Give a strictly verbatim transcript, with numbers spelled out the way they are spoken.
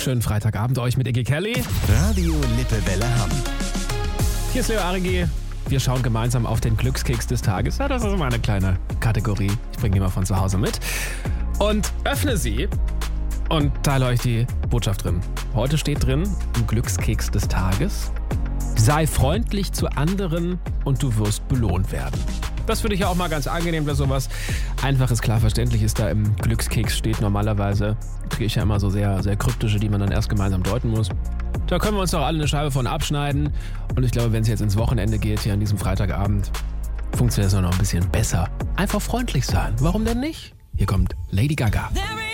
Schönen Freitagabend euch mit Iggy Kelly. Radio Lippewelle Hamm. Hier ist Leo Arigi. Wir schauen gemeinsam auf den Glückskeks des Tages. Ja, das ist immer eine kleine Kategorie. Ich bringe die mal von zu Hause mit. Und öffne sie und teile euch die Botschaft drin. Heute steht drin, im Glückskeks des Tages: sei freundlich zu anderen und du wirst belohnt werden. Das finde ich ja auch mal ganz angenehm, dass sowas Einfaches, klar Verständliches da im Glückskeks steht. Normalerweise kriege ich ja immer so sehr, sehr kryptische, die man dann erst gemeinsam deuten muss. Da können wir uns doch alle eine Scheibe von abschneiden. Und ich glaube, wenn es jetzt ins Wochenende geht, hier an diesem Freitagabend, funktioniert es noch ein bisschen besser. Einfach freundlich sein. Warum denn nicht? Hier kommt Lady Gaga. There